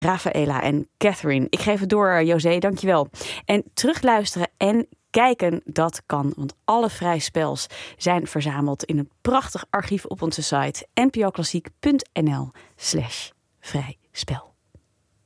Rafaela en Catherine. Ik geef het door, José, dankjewel. En terugluisteren en kijken, dat kan. Want alle vrije spels zijn verzameld in een prachtig archief op onze site npoklassiek.nl/vrijspel.